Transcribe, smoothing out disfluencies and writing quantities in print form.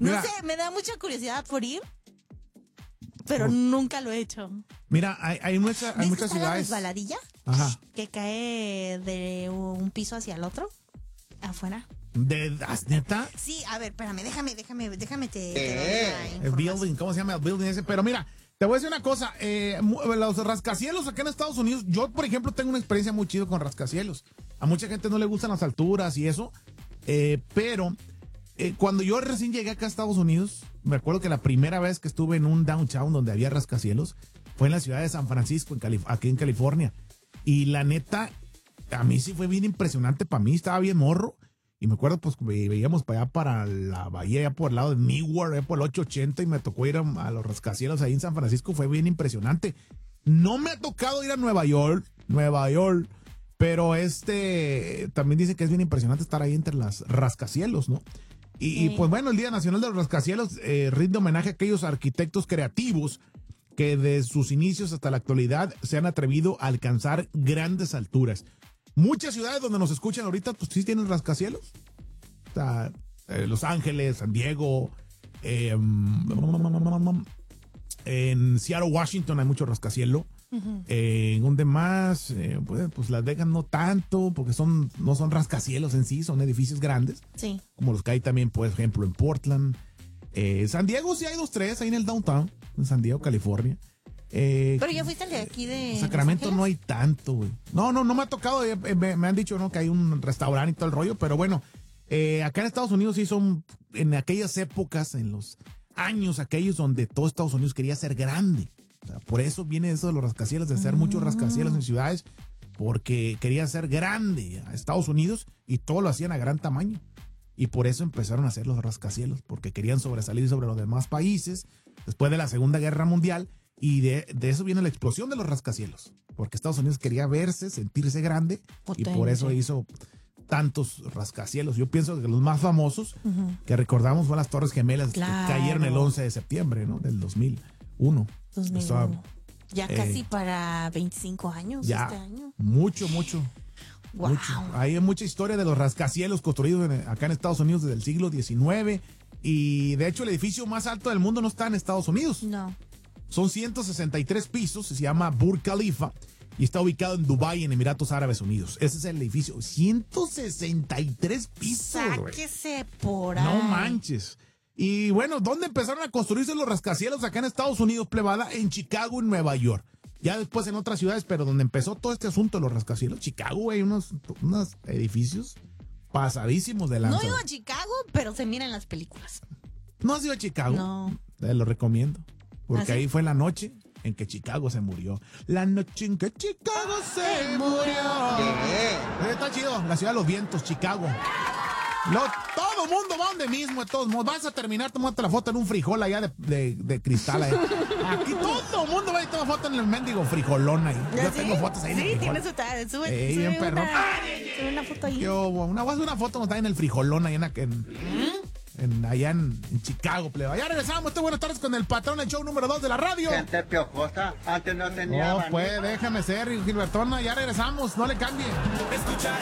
Mira, No sé, me da mucha curiosidad por ir, pero nunca lo he hecho. Mira, hay muchas La ciudades. resbaladilla Ajá. que cae de un piso hacia el otro, afuera. ¿Neta? Sí, a ver, espérame, déjame te doy la El información. building, ¿cómo se llama el building ese? Pero mira, te voy a decir una cosa, los rascacielos acá en Estados Unidos, yo por ejemplo tengo una experiencia muy chida con rascacielos. A mucha gente no le gustan las alturas y eso, pero cuando yo recién llegué acá a Estados Unidos, me acuerdo que la primera vez que estuve en un downtown donde había rascacielos fue en la ciudad de San Francisco, aquí en California. Y la neta, a mí sí fue bien impresionante, para mí estaba bien morro. Y me acuerdo, pues, veíamos para allá, para la bahía, allá por el lado de Newark, allá por el 880, y me tocó ir a los rascacielos ahí en San Francisco, fue bien impresionante. No me ha tocado ir a Nueva York, pero también dice que es bien impresionante estar ahí entre las rascacielos, ¿no? Y pues bueno, el Día Nacional de los Rascacielos rinde homenaje a aquellos arquitectos creativos que desde sus inicios hasta la actualidad se han atrevido a alcanzar grandes alturas. Muchas ciudades donde nos escuchan ahorita, pues sí tienen rascacielos. O sea, Los Ángeles, San Diego, en Seattle, Washington hay mucho rascacielos. Donde más, pues Las Vegas no tanto, porque no son rascacielos en sí, son edificios grandes. Sí. Como los que hay también, por ejemplo, en Portland. San Diego sí hay 2, 3, ahí en el downtown, en San Diego, California. Pero ya fuiste al de aquí de Sacramento no hay tanto, güey. No me ha tocado, me han dicho, ¿no? Que hay un restaurante y todo el rollo, pero bueno, acá en Estados Unidos sí son, en aquellas épocas, en los años aquellos donde todo Estados Unidos quería ser grande. O sea, por eso viene eso de los rascacielos, de hacer muchos rascacielos en ciudades, porque quería ser grande a Estados Unidos y todo lo hacían a gran tamaño. Y por eso empezaron a hacer los rascacielos, porque querían sobresalir sobre los demás países después de la Segunda Guerra Mundial. Y de eso viene la explosión de los rascacielos, porque Estados Unidos quería verse, sentirse grande, potente. Y por eso hizo tantos rascacielos. Yo pienso que los más famosos que recordamos fueron las Torres Gemelas, claro, que cayeron el 11 de septiembre, ¿no? Del 2001. Ya casi para 25 años ya, este año. Mucho. Wow. Mucho. Hay mucha historia de los rascacielos construidos acá en Estados Unidos desde el siglo XIX. Y de hecho el edificio más alto del mundo no está en Estados Unidos. No. Son 163 pisos, se llama Burj Khalifa y está ubicado en Dubái, en Emiratos Árabes Unidos. Ese es el edificio. 163 pisos. Sáquese por ahí. No manches. Y bueno, ¿dónde empezaron a construirse los rascacielos acá en Estados Unidos, plebada? En Chicago y Nueva York. Ya después en otras ciudades, pero donde empezó todo este asunto de los rascacielos, Chicago, hay unos edificios pasadísimos de lanza. No he ido a Chicago, pero se miran las películas. ¿No has ido a Chicago? No. Te lo recomiendo. Porque ¿Ah, sí? ahí fue la noche en que Chicago se murió. La noche en que Chicago se murió. Está chido, la ciudad de los vientos, Chicago. Todo mundo va donde mismo, de todos modos. Vas a terminar tomando la foto en un frijol allá de cristal. Aquí todo el mundo va y toma foto en el mendigo frijolón ahí. Yo tengo fotos ahí en el frijol. Sí, tiene sube una foto ahí. Una foto donde está en el frijolón ahí allá en Chicago, pleba. Ya regresamos, buenas tardes con el patrón del show número 2 de la radio. Gente piojosa, antes no tenía. No, pues déjame ser, Gilbertona, ya regresamos, no le cambie. Escucha